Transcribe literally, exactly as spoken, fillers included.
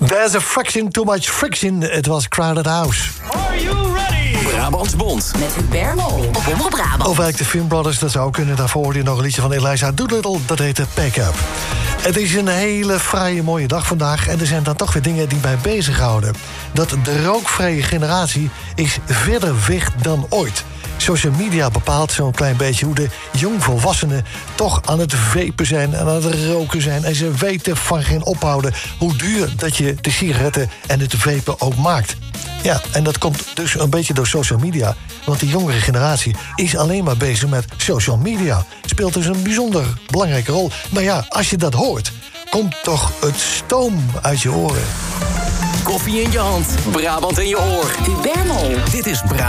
There's a fraction too much friction. Het was Crowded House. Are you ready? Brabants Bond. Met Huub Bermel op Omroep Brabant. Of eigenlijk de Film Brothers, dat zou kunnen. Daarvoor hoorde je nog een liedje van Eliza Doolittle. Dat heette Pack Up. Het is een hele fraaie, mooie dag vandaag. En er zijn dan toch weer dingen die mij bezighouden. Dat de rookvrije generatie is verder weg dan ooit. Social media bepaalt zo'n klein beetje hoe de jongvolwassenen toch aan het vapen zijn en aan het roken zijn. En ze weten van geen ophouden hoe duur dat je de sigaretten en het vapen ook maakt. Ja, en dat komt dus een beetje door social media. Want de jongere generatie is alleen maar bezig met social media. Speelt dus een bijzonder belangrijke rol. Maar ja, als je dat hoort, komt toch het stoom uit je oren. Koffie in je hand, Brabant in je oor. Huub Bermel. Dit is Brabant.